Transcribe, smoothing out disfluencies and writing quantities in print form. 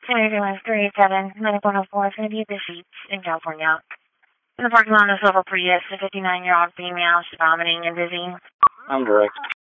San 387, medical 104 is going to be at the Sheets in California. In the parking lot of Silver Prius, a 59-year-old female, she's vomiting and dizzy. I'm direct.